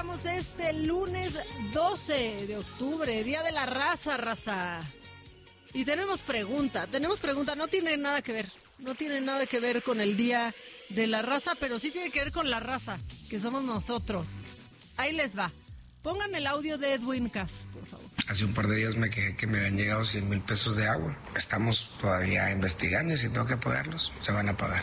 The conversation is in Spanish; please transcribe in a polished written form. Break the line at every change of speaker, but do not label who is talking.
estamos este lunes 12 de octubre, Día de la Raza. Y tenemos pregunta, no tiene nada que ver con el Día de la Raza, pero sí tiene que ver con la raza, que somos nosotros. Ahí les va. Pongan el audio de Edwin Cass, por favor.
Hace un par de días me quejé que me habían llegado 100,000 pesos de agua. Estamos todavía investigando y si tengo que pagarlos, se van a pagar.